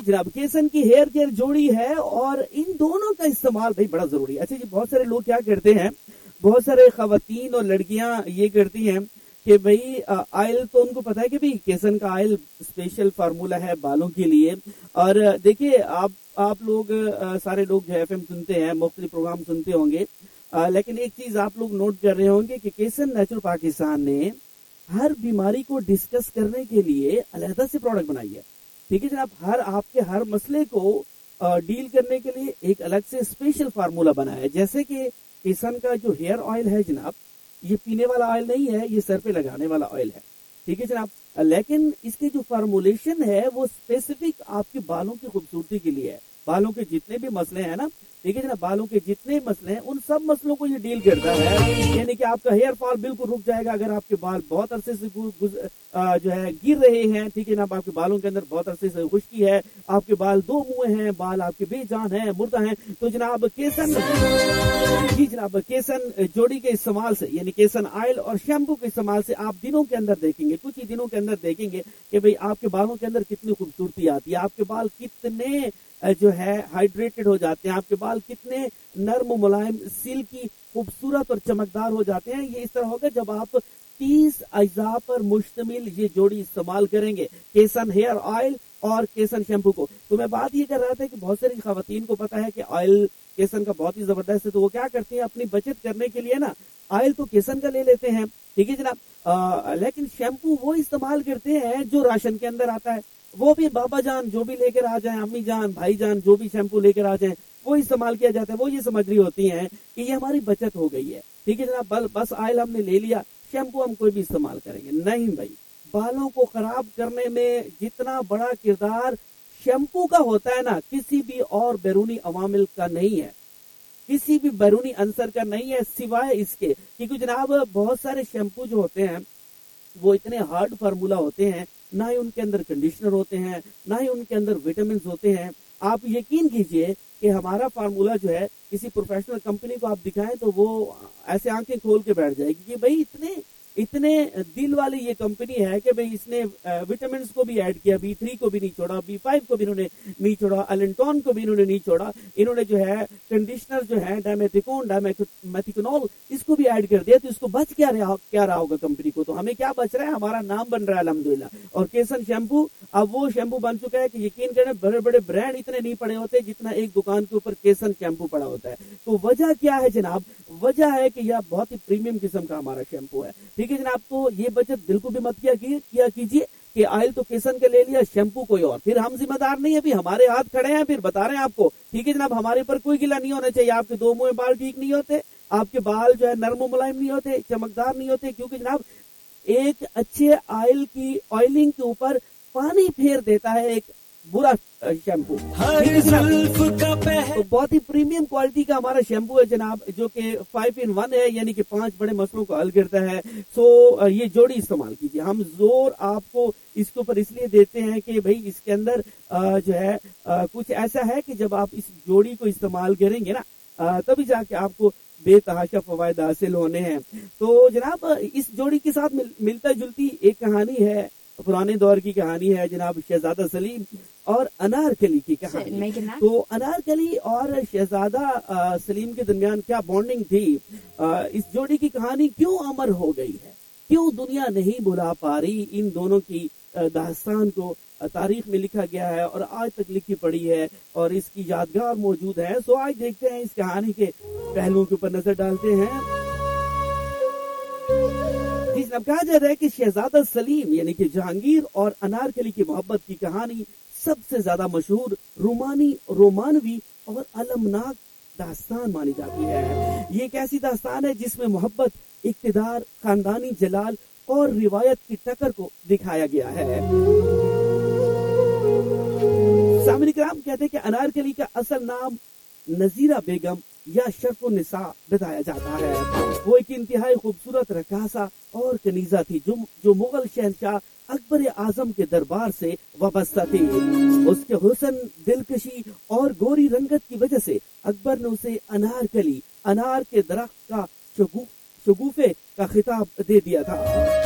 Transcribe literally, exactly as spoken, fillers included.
जनाब केसन की हेयर केयर जोड़ी है और इन दोनों का इस्तेमाल भाई बड़ा जरूरी है। अच्छा जी, बहुत सारे लोग क्या करते हैं, बहुत सारे खवातीन और लड़कियां ये करती हैं कि भाई ऑयल तो उनको पता है कि भाई केसन का ऑयल स्पेशल फार्मूला है बालों के लिए। और देखिए आप आप लोग आ, सारे लोग जो एफ एम सुनते हैं, मुख्तलिफ प्रोग्राम सुनते होंगे, आ, लेकिन एक चीज आप लोग नोट कर रहे होंगे कि केसन नेचुरल पाकिस्तान ने हर बीमारी को डिस्कस करने के लिए अलहदा से प्रोडक्ट बनाई है। ठीक है जनाब, हर आपके हर मसले को डील करने के लिए एक अलग से स्पेशल फार्मूला बनाया है। जैसे कि केसन का जो हेयर ऑयल है जनाब, ये पीने वाला ऑयल नहीं है, ये सर पे लगाने वाला ऑयल है। ठीक है जनाब, लेकिन इसके जो फार्मूलेशन है वो स्पेसिफिक आपके बालों की खूबसूरती के लिए है। बालों के जितने भी मसले हैं ना, ठीक है जनाब, बालों के जितने मसले हैं उन सब मसलों को ये डील करता है। यानी कि आपका हेयर फॉल बिल्कुल रुक जाएगा अगर आपके बाल बहुत अरसे से जो है गिर रहे हैं। ठीक है जनाब, आपके बालों के अंदर बहुत अरसे से खुश्की है, आपके बाल दो मुंह हैं, बाल आपके बेजान हैं, मुर्दा हैं, तो जनाब केसन जी जनाब केसन जोड़ी के इस्तेमाल से, यानी केसन ऑयल और शैम्पू के इस्तेमाल से आप दिनों के अंदर देखेंगे, कुछ ही दिनों के अंदर देखेंगे कि भाई आपके बालों के अंदर कितनी खूबसूरती आती है, आपके बाल कितने जो है हाइड्रेटेड हो जाते हैं, आपके बाल कितने नर्म मुलायम सिल्की खूबसूरत और चमकदार हो जाते हैं। ये इस तरह होगा जब आप तीस अज्जा पर मुश्तमिल ये जोड़ी इस्तेमाल करेंगे, केसन हेयर ऑयल और केसन शैम्पू को। तो मैं बात ये कर रहा था कि बहुत सारी खवातीन को पता है कि ऑयल केसन का बहुत ही जबरदस्त है, तो वो क्या करती हैं अपनी बचत करने के लिए ना ऑयल तो केसन का ले लेते हैं। ठीक है जनाब, लेकिन शैम्पू वो इस्तेमाल करते हैं जो राशन के अंदर आता है। वो भी बाबा जान जो भी लेकर आ जाए, अम्मी जान भाई जान जो भी शैम्पू लेकर आ जाए वो इस्तेमाल किया जाता है। वो ये समझ रही होती हैं कि ये हमारी बचत हो गई है। ठीक है जनाब, बस ऑयल हमने ले लिया, शैम्पू हम कोई भी इस्तेमाल करेंगे नहीं भाई। बालों को खराब करने में जितना बड़ा किरदार शैम्पू का होता है ना, किसी भी और बैरूनी अवामिल का नहीं है, किसी भी बैरूनी अंसर का नहीं है सिवाय इसके। क्योंकि जनाब बहुत सारे शैम्पू जो होते हैं वो इतने हार्ड फार्मूला होते हैं, ना ही उनके अंदर कंडीशनर होते हैं, ना ही उनके अंदर विटामिन होते हैं। आप यकीन कीजिए कि हमारा फार्मूला जो है किसी प्रोफेशनल कंपनी को आप दिखाएं तो वो ऐसे आंखें खोल के बैठ जाएगी कि भाई इतने इतने दिल वाली ये कंपनी है कि भाई इसने विटामिन को भी ऐड किया, बी थ्री को भी नहीं छोड़ा, बी फाइव को भी इन्होंने नहीं छोड़ा, एलेंटॉन को भी इन्होंने नहीं छोड़ा, इन्होंने जो है कंडीशनर जो है डायमेथिकोन डायमेथिकोनॉल इसको भी ऐड कर दिया। तो इसको बच क्या रहा क्या रहा होगा कंपनी को, तो हमें क्या बच रहा है, हमारा नाम बन रहा है अल्हम्दुलिल्लाह। और केसन शैम्पू अब वो शैम्पू बन चुका है कि यकीन करें बड़े बड़े ब्रांड इतने नहीं पड़े होते जितना एक दुकान के ऊपर केसन शैम्पू पड़ा होता है। तो वजह क्या है जनाब, वजह है कि यह बहुत ही प्रीमियम किस्म का हमारा शैम्पू है। ठीक है जनाब, तो ये बचत बिल्कुल भी मत किया किया कीजिए कि ऑयल तो केसन के ले लिया, शैम्पू कोई और, फिर हम जिम्मेदार नहीं है, भी हमारे हाथ खड़े हैं, फिर बता रहे हैं आपको। ठीक है जनाब, हमारे पर कोई गिला नहीं होना चाहिए। आपके दो मुंह बाल ठीक नहीं होते, आपके बाल जो है नरम मुलायम नहीं होते, चमकदार नहीं होते, क्योंकि जनाब एक अच्छे ऑयल की ऑयलिंग के ऊपर पानी फेर देता है एक बुरा शैम्पू। तो बहुत ही प्रीमियम क्वालिटी का हमारा शैम्पू है जनाब, जो कि फाइव इन वन है, यानी कि पांच बड़े मसलों को हल करता है। सो ये जोड़ी इस्तेमाल कीजिए। हम जोर आपको इसके ऊपर इसलिए देते हैं कि भाई इसके अंदर जो है कुछ ऐसा है कि जब आप इस जोड़ी को इस्तेमाल करेंगे ना तभी जाके आपको बेतहाशा फवायद हासिल होने हैं। तो जनाब इस जोड़ी के साथ मिल, मिलता जुलती एक कहानी है, पुराने दौर की कहानी है जनाब, शहजादा सलीम और अनारकली की कहानी। तो अनारकली और शहजादा सलीम के दरमियान क्या बॉन्डिंग थी, आ, इस जोड़ी की कहानी क्यों अमर हो गई है, क्यों दुनिया नहीं भुला पा रही इन दोनों की दास्तान को, तारीख में लिखा गया है और आज तक लिखी पड़ी है और इसकी यादगार मौजूद है। सो आज देखते हैं इस कहानी के पहलुओं के ऊपर नजर डालते हैं। अब कहा जा रहा है कि शहजादा सलीम यानी कि जहांगीर और अनारकली की मोहब्बत की कहानी सबसे ज्यादा मशहूर रोमानी रोमानवी और अलमनाक दास्तान मानी जाती है। ये एक ऐसी दास्तान है जिसमें मोहब्बत, इक्तिदार, खानदानी जलाल और रिवायत की टक्कर को दिखाया गया है। सामने किराम कहते हैं कि अनारकली का असल नाम नजीरा बेगम या शर्फुन निसा बताया जाता है। वो एक इंतहाई खूबसूरत रकासा और कनीजा थी जो जो मुगल शहनशाह अकबर आजम के दरबार से वाबस्ता थी। उसके हुस्न, दिलकशी और गोरी रंगत की वजह से अकबर ने उसे अनारकली, अनार के दरख्त का शगुफे का खिताब दे दिया था।